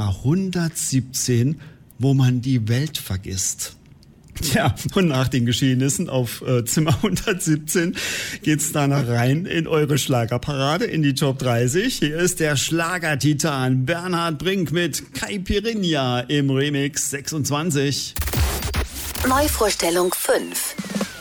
Jahr 117, wo man die Welt vergisst. Tja, und nach den Geschehnissen auf Zimmer 117 geht's danach rein in eure Schlagerparade, in die Top 30. Hier ist der Schlagertitan Bernhard Brink mit Caipirinha im Remix 26. Neuvorstellung 5.